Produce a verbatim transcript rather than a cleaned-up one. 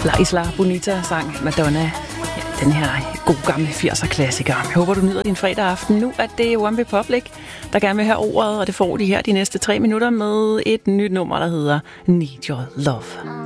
La Isla Bonita sang Madonna. Ja, den her gode gamle firser klassiker. Jeg håber, du nyder din fredag aften. Nu er det One Republic, der gerne vil have ordet, og det får de her de næste tre minutter med et nyt nummer, der hedder Need Your Love.